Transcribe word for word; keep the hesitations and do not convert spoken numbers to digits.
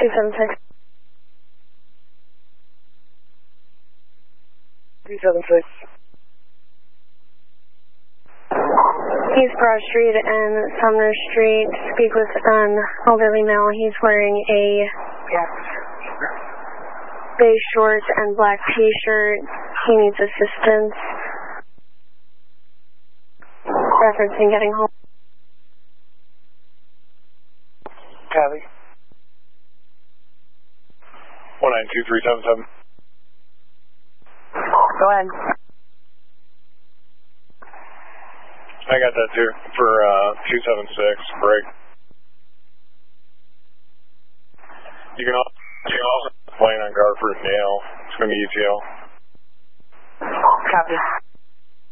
two seven six. two seven six. East Broad Street and Sumner Street. Speak with an elderly male. He's wearing a beige shorts and black t-shirt. He needs assistance. Referencing getting home. Copy. one nine two three seven seven. Go ahead. I got that too for uh, two seven six, break. You can also, you can also plane on guard for Dale. It's going to be E T L. Copy.